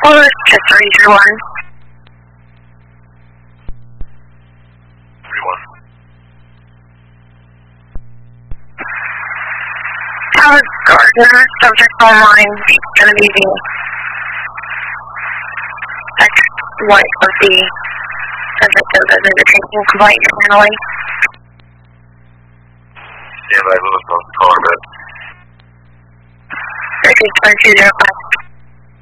Well, it's just 331. 31. Howard Gardner, subject online, gonna be the ex-wife of the subject of the drinking complaint you're handling. Stand by, Lewis, call her back. 3205.